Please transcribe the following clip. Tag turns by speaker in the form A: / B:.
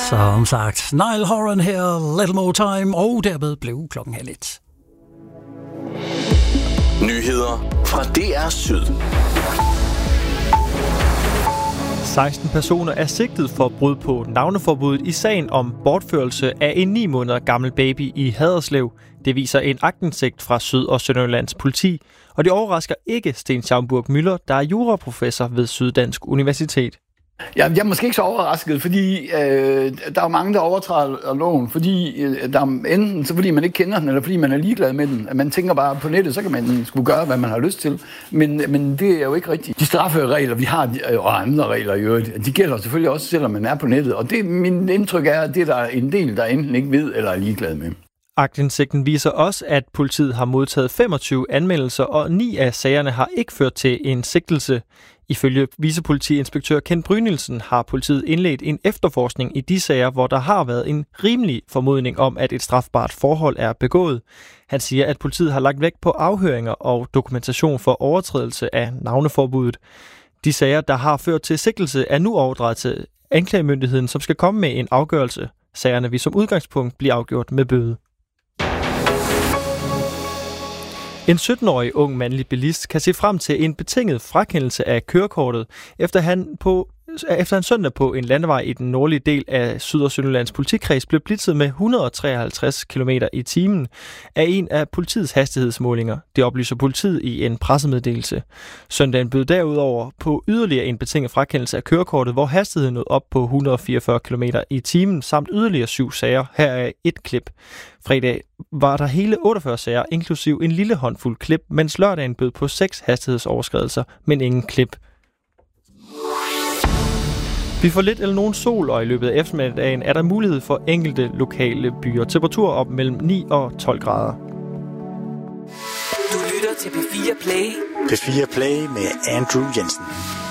A: Som sagt, Niall Horan her, Little More Time, og dermed blev klokken 1:30.
B: Nyheder fra DR Syd.
C: 16 personer er sigtet for brud på navneforbuddet i sagen om bortførelse af en 9 måneder gammel baby i Haderslev. Det viser en aktindsigt fra Syd- og Sønderjyllands politi, og det overrasker ikke Sten Schaumburg-Müller, der er juraprofessor ved Syddansk Universitet.
D: Ja, jeg er måske ikke så overrasket, fordi der er mange, der overtræder loven, fordi der er enten så fordi man ikke kender den, eller fordi man er ligeglad med den. Man tænker bare på nettet, så kan man skulle gøre, hvad man har lyst til. Men det er jo ikke rigtigt. De strafferegler, vi har, og andre regler i øvrigt, de gælder selvfølgelig også, selvom man er på nettet. Og det, min indtryk er, at det der er en del, der enten ikke ved eller er ligeglad med.
C: Aktindsigten viser også, at politiet har modtaget 25 anmeldelser, og 9 af sagerne har ikke ført til en sigtelse. Ifølge vicepolitiinspektør Ken Brynildsen har politiet indledt en efterforskning i de sager, hvor der har været en rimelig formodning om, at et strafbart forhold er begået. Han siger, at politiet har lagt vægt på afhøringer og dokumentation for overtrædelse af navneforbuddet. De sager, der har ført til sigtelse, er nu overdraget til anklagemyndigheden, som skal komme med en afgørelse. Sagerne vil som udgangspunkt blive afgjort med bøde. En 17-årig ung mandlig bilist kan se frem til en betinget frakendelse af kørekortet, efter han søndag på en landevej i den nordlige del af Syd- og Sønderjyllands politikreds blev blitzet med 153 km i timen af en af politiets hastighedsmålinger. Det oplyser politiet i en pressemeddelelse. Søndagen bød derudover på yderligere en betinget frakendelse af kørekortet, hvor hastigheden nåede op på 144 km i timen, samt yderligere 7 sager. Her er et klip. Fredag var der hele 48 sager, inklusiv en lille håndfuld klip, mens lørdagen bød på 6 hastighedsoverskridelser, men ingen klip. Vi får lidt eller nogen sol, og i løbet af eftermiddagen er der mulighed for enkelte lokale byer. Temperatur op mellem 9 og 12 grader.
E: Du lytter til P4 Play.
F: P4 Play med Andrew Jensen.